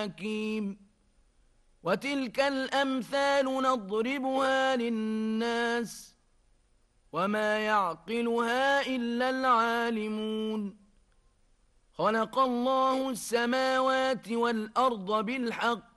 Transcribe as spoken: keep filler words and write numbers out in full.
حكيم. وتلك الأمثال نضربها للناس وما يعقلها إلا العالمون. خلق الله السماوات والأرض بالحق